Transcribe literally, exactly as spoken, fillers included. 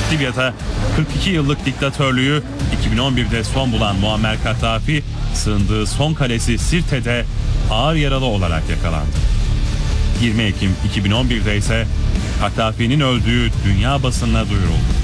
Libya'da kırk iki yıllık diktatörlüğü iki bin on birde son bulan Muammer Kaddafi, sığındığı son kalesi Sirte'de ağır yaralı olarak yakalandı. yirmi Ekim iki bin on birde ise Kaddafi'nin öldüğü dünya basınına duyuruldu.